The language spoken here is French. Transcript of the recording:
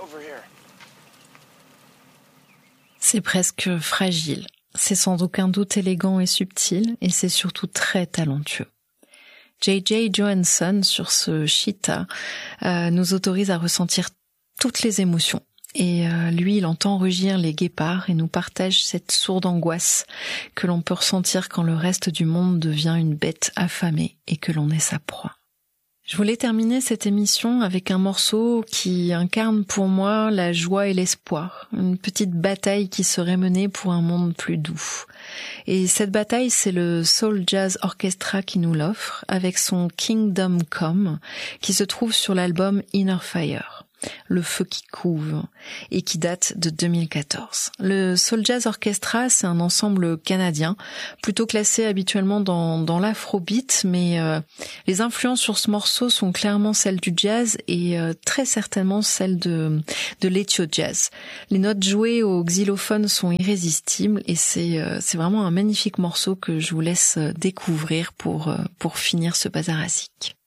C'est presque fragile. C'est sans aucun doute élégant et subtil, et c'est surtout très talentueux. J.J. Johansson, sur ce Cheetah, nous autorise à ressentir toutes les émotions. Et lui, il entend rugir les guépards et nous partage cette sourde angoisse que l'on peut ressentir quand le reste du monde devient une bête affamée et que l'on est sa proie. Je voulais terminer cette émission avec un morceau qui incarne pour moi la joie et l'espoir, une petite bataille qui serait menée pour un monde plus doux. Et cette bataille, c'est le Soul Jazz Orchestra qui nous l'offre, avec son Kingdom Come, qui se trouve sur l'album Inner Fire. Le feu qui couve, et qui date de 2014. Le Soul Jazz Orchestra, c'est un ensemble canadien, plutôt classé habituellement dans l'afrobeat, mais les influences sur ce morceau sont clairement celles du jazz et très certainement celles de l'ethio jazz. Les notes jouées au xylophone sont irrésistibles et c'est vraiment un magnifique morceau que je vous laisse découvrir pour finir ce bazar à sic.